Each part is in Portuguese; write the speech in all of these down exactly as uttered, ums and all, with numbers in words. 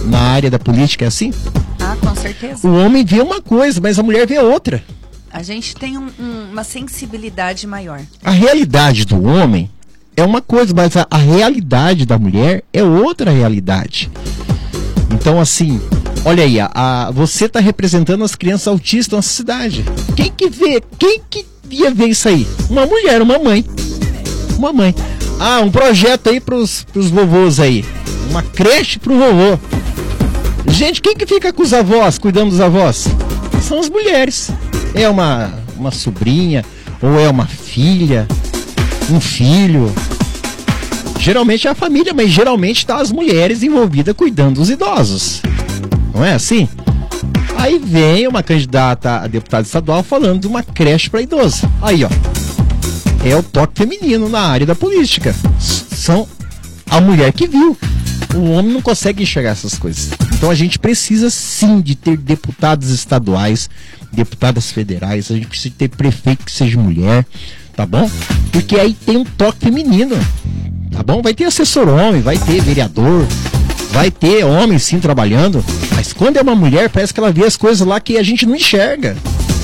na área da política é assim? Ah, com certeza. O homem vê uma coisa, mas a mulher vê outra. A gente tem um, um, uma sensibilidade maior. A realidade do homem é uma coisa, mas a, a realidade da mulher é outra realidade. Então, assim, olha aí, a, a, você está representando as crianças autistas na cidade. Quem que vê? Quem que ia ver isso aí? Uma mulher, uma mãe. Uma mãe. Ah, um projeto aí pros, pros vovôs aí. Uma creche pro vovô. Gente, quem que fica com os avós, cuidando dos avós? São as mulheres. É uma, uma sobrinha, ou é uma filha, um filho. Geralmente é a família, mas geralmente está as mulheres envolvidas cuidando dos idosos. Não é assim? Aí vem uma candidata a deputada estadual falando de uma creche para idoso. Aí, ó. É o toque feminino na área da política. São a mulher que viu. O homem não consegue enxergar essas coisas. Então a gente precisa sim de ter deputados estaduais, deputadas federais, a gente precisa ter prefeito que seja mulher, tá bom? Porque aí tem um toque feminino, tá bom? Vai ter assessor homem, vai ter vereador, vai ter homem sim trabalhando, mas quando é uma mulher parece que ela vê as coisas lá que a gente não enxerga.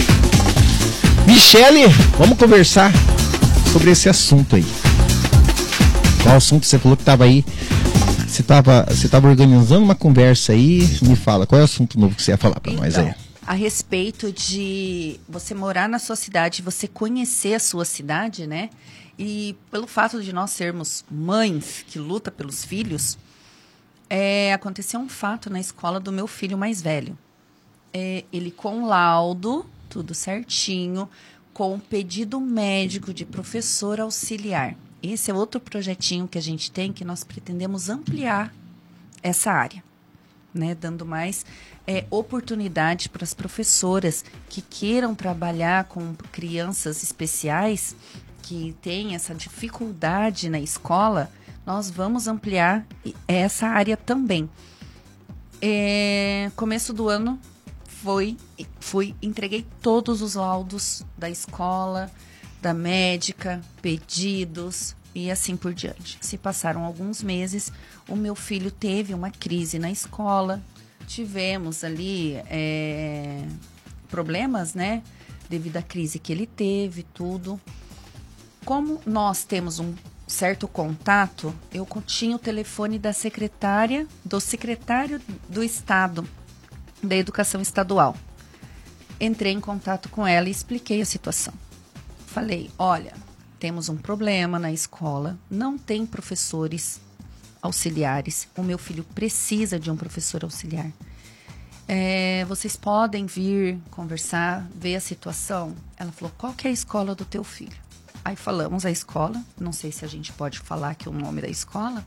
Michele, vamos conversar sobre esse assunto aí. Qual assunto você falou que estava aí? Você estava você tava organizando uma conversa aí, me fala, qual é o assunto novo que você ia falar para então, nós aí? A respeito de você morar na sua cidade, você conhecer a sua cidade, né? E pelo fato de nós sermos mães que lutam pelos filhos, é, aconteceu um fato na escola do meu filho mais velho. É, ele com laudo, tudo certinho, com pedido médico de professor auxiliar. Esse é outro projetinho que a gente tem, que nós pretendemos ampliar essa área, né? Dando mais é, oportunidade para as professoras que queiram trabalhar com crianças especiais, que têm essa dificuldade na escola, nós vamos ampliar essa área também. É, começo do ano, foi, fui, entreguei todos os laudos da escola, da médica, pedidos e assim por diante. Se passaram alguns meses, o meu filho teve uma crise na escola, tivemos ali é, problemas, né, devido à crise que ele teve, tudo. Como nós temos um certo contato, eu tinha o telefone da secretária, do secretário do Estado, da Educação Estadual. Entrei em contato com ela e expliquei a situação. Falei, olha, temos um problema na escola, não tem professores auxiliares, o meu filho precisa de um professor auxiliar. É, vocês podem vir conversar, ver a situação? Ela falou, qual que é a escola do teu filho? Aí falamos a escola, não sei se a gente pode falar aqui o nome da escola.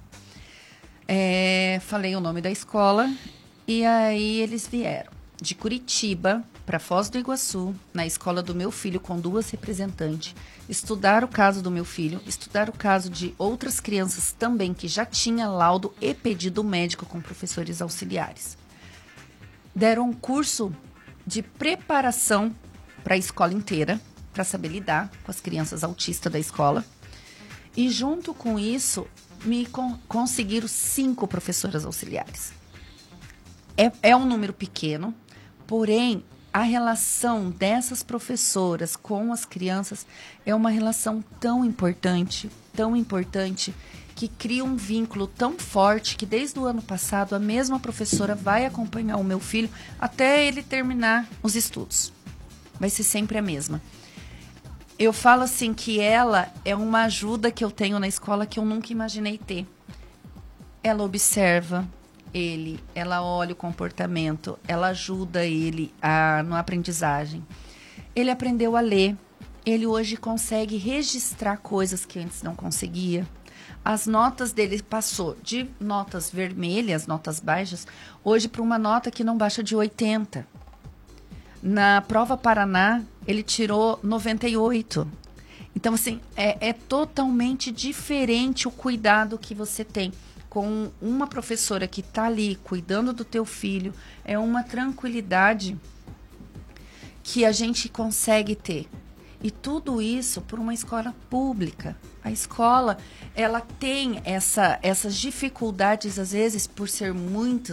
É, falei o nome da escola e aí eles vieram de Curitiba para Foz do Iguaçu, na escola do meu filho, com duas representantes, estudar o caso do meu filho, estudar o caso de outras crianças também que já tinha laudo e pedido médico com professores auxiliares. Deram um curso de preparação para a escola inteira, para saber lidar com as crianças autistas da escola. E junto com isso, me con- conseguiram cinco professoras auxiliares. É, é um número pequeno, porém, a relação dessas professoras com as crianças é uma relação tão importante, tão importante, que cria um vínculo tão forte que desde o ano passado a mesma professora vai acompanhar o meu filho até ele terminar os estudos. Vai ser sempre a mesma. Eu falo assim que ela é uma ajuda que eu tenho na escola que eu nunca imaginei ter. Ela observa ele, ela olha o comportamento, ela ajuda ele a, na aprendizagem. Ele aprendeu a ler, ele hoje consegue registrar coisas que antes não conseguia. As notas dele passou de notas vermelhas, notas baixas, hoje para uma nota que não baixa de oitenta. Na prova Paraná, ele tirou noventa e oito. Então, assim, é, é totalmente diferente o cuidado que você tem com uma professora que está ali cuidando do teu filho. É uma tranquilidade que a gente consegue ter. E tudo isso por uma escola pública. A escola, ela tem essa, essas dificuldades, às vezes, por ser muitas